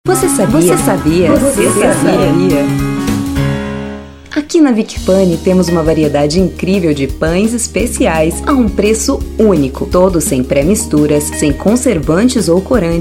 Você sabia? Você sabia? Você sabia? Aqui na Vicpani temos uma variedade incrível de pães especiais a um preço único, todos sem pré-misturas, sem conservantes ou corantes.